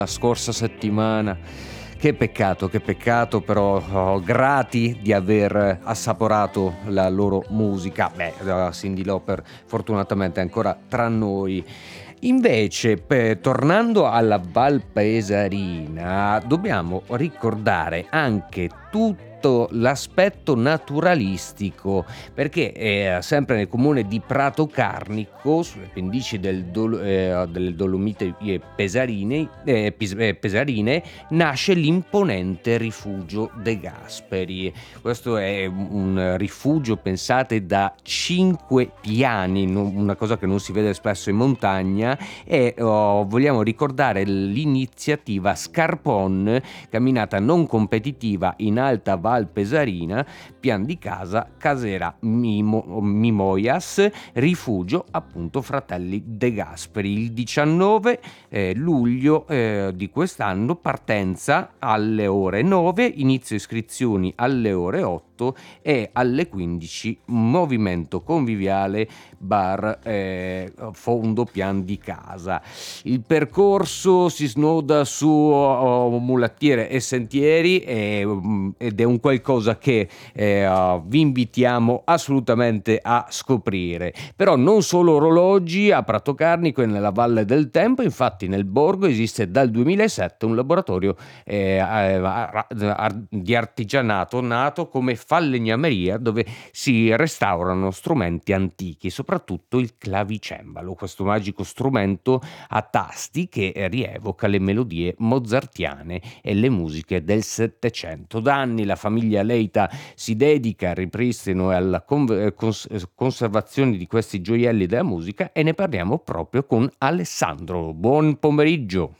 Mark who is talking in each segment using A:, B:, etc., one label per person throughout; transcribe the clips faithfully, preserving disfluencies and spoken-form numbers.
A: la scorsa settimana. Che peccato, che peccato, però oh, grati di aver assaporato la loro musica. Beh, la Cyndi Lauper fortunatamente è ancora tra noi. Invece, per, tornando alla Val Pesarina, dobbiamo ricordare anche tutto l'aspetto naturalistico, perché eh, sempre nel comune di Prato Carnico, sulle pendici del Dol- eh, delle Dolomiti eh, Pesarine, eh, Pis- eh, Pesarine, nasce l'imponente rifugio De Gasperi. Questo è un rifugio, pensate, da cinque piani, non- una cosa che non si vede spesso in montagna, e oh, vogliamo ricordare l'iniziativa Scarpon, camminata non competitiva in Alta Val Pesarina, pian di casa, casera Mimo, Mimoias, rifugio appunto Fratelli De Gasperi. Il diciannove eh, luglio eh, di quest'anno, partenza alle ore nove, inizio iscrizioni alle ore otto e alle quindici movimento conviviale bar eh, fondo pian di casa. Il percorso si snoda su oh, mulattiere e sentieri e, um, ed è un qualcosa che eh, uh, vi invitiamo assolutamente a scoprire. Però non solo orologi a Prato Carnico e nella Valle del Tempo, infatti nel borgo esiste dal duemilasette un laboratorio eh, a- a- di artigianato nato come falegnameria, dove si restaurano strumenti antichi, soprattutto il clavicembalo, questo magico strumento a tasti che rievoca le melodie mozartiane e le musiche del Settecento. Da anni la famiglia Leita si dedica al ripristino e alla con- cons- conservazione di questi gioielli della musica e ne parliamo proprio con Alessandro. Buon pomeriggio.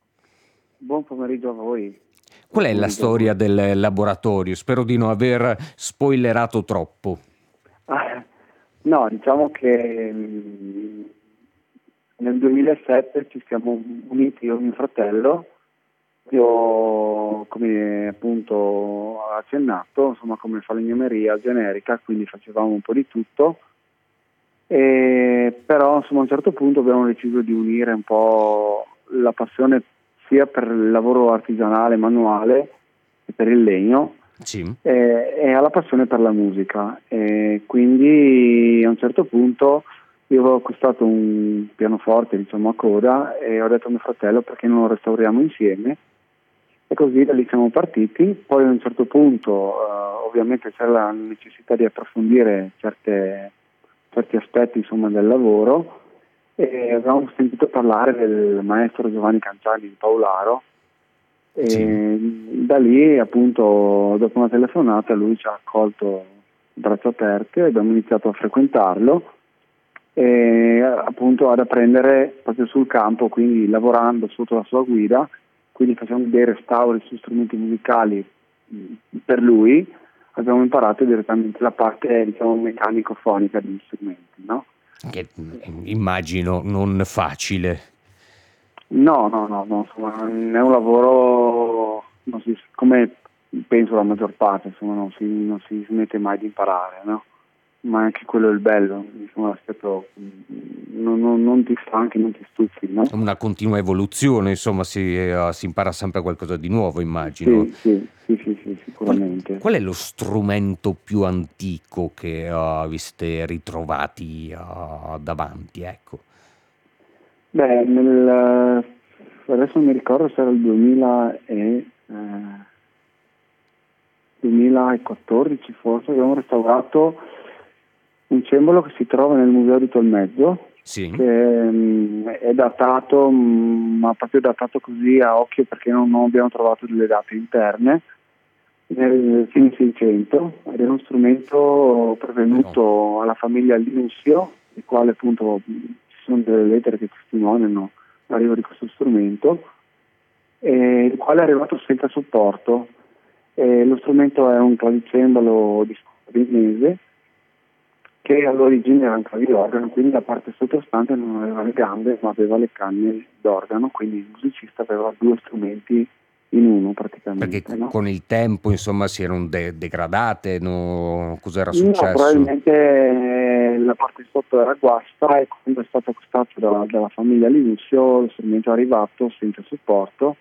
B: Buon pomeriggio a voi.
A: Qual
B: Buon
A: è la
B: pomeriggio a
A: storia
B: voi.
A: del laboratorio? Spero di non aver spoilerato troppo.
B: Ah, no, diciamo che mh, nel duemilasette ci siamo uniti io e mio fratello. Io, come appunto accennato, insomma, come falegnameria generica, quindi facevamo un po' di tutto. E, però insomma a un certo punto abbiamo deciso di unire un po' la passione sia per il lavoro artigianale, manuale e per il legno
A: Sì.
B: e, e alla passione per la musica, e quindi a un certo punto io avevo acquistato un pianoforte, diciamo, a coda, e ho detto a mio fratello perché non lo restauriamo insieme, e così da lì siamo partiti. Poi a un certo punto eh, ovviamente c'era la necessità di approfondire certe certi aspetti, insomma, del lavoro, e avevamo sentito parlare del maestro Giovanni Canciani di Paolaro, e
A: Sì.
B: da lì appunto dopo una telefonata lui ci ha accolto a braccia aperte e abbiamo iniziato a frequentarlo e appunto ad apprendere proprio sul campo, quindi lavorando sotto la sua guida, quindi facendo dei restauri su strumenti musicali mh, per lui. Abbiamo imparato direttamente la parte, diciamo, meccanico-fonica degli strumenti, no?
A: Che immagino non facile.
B: No, no, no, no, insomma, non è un lavoro, non si, come penso la maggior parte, insomma, non si, non si smette mai di imparare, no? Ma anche quello è il bello, insomma, l'aspetto, non, non, non ti stanchi, non ti stufi, no?
A: Una continua evoluzione, insomma, si, eh, si impara sempre qualcosa di nuovo, immagino.
B: Sì, sì, sì, sì, sì,
A: Qual,
B: sicuramente.
A: qual è lo strumento più antico che uh, vi siete ritrovati uh, davanti, ecco?
B: Beh, nel, adesso non mi ricordo se era il duemila e, eh, duemilaquattordici forse, abbiamo restaurato un cembalo che si trova nel museo di Tolmezzo,
A: Sì.
B: che mh, è datato, mh, ma proprio datato così a occhio perché non, non abbiamo trovato delle date interne, nel fine seicento, ed è uno strumento pervenuto alla famiglia Linussio, il quale appunto mh, ci sono delle lettere che testimoniano l'arrivo di questo strumento, e il quale è arrivato senza supporto. E lo strumento è un clavicembalo di scuola viennese che all'origine era un claviorgano, quindi la parte sottostante non aveva le gambe ma aveva le canne d'organo, quindi il musicista aveva due strumenti in uno praticamente,
A: Perché
B: no?
A: con il tempo, insomma, si erano de- degradate, no? Cos'era
B: No,
A: successo?
B: probabilmente eh, nella parte di sotto era guasta e quando è stato acquistato da- dalla famiglia Linusio lo strumento è arrivato senza supporto